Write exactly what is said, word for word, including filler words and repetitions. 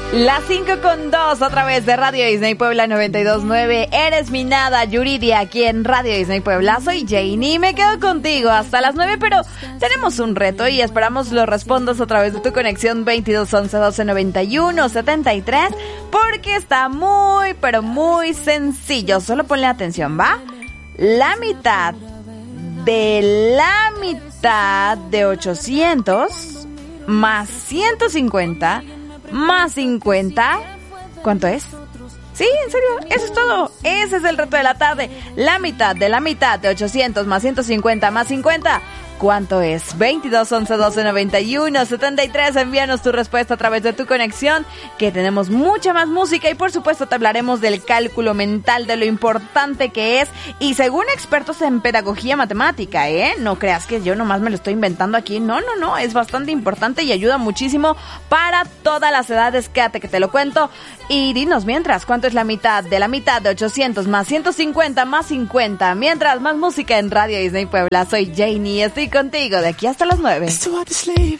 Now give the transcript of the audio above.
Las cinco con dos a través de Radio Disney Puebla noventa y dos punto nueve. Eres mi nada, Yuridia, aquí en Radio Disney Puebla. Soy Janie y me quedo contigo hasta las nueve, pero tenemos un reto y esperamos lo respondas a través de tu conexión veintidós once doce noventa y uno setenta y tres, porque está muy, pero muy sencillo. Solo ponle atención, ¿va? La mitad de la mitad de ochocientos más ciento cincuenta más cincuenta, ¿cuánto es? Sí, en serio, eso es todo. Ese es el reto de la tarde. La mitad de la mitad de ochocientos más ciento cincuenta más cincuenta, ¿cuánto es? veintidós once doce noventa y uno setenta y tres. Envíanos tu respuesta a través de tu conexión, que tenemos mucha más música y por supuesto te hablaremos del cálculo mental, de lo importante que es, y según expertos en pedagogía matemática, ¿eh? No creas que yo nomás me lo estoy inventando aquí. No, no, no, es bastante importante y ayuda muchísimo para todas las edades. Quédate que te lo cuento y dinos mientras, ¿cuánto es la mitad de la mitad de ochocientos más ciento cincuenta más cincuenta? Mientras, más música en Radio Disney Puebla. Soy Janie y estoy contigo de aquí hasta las nueve. It's too hard to sleep.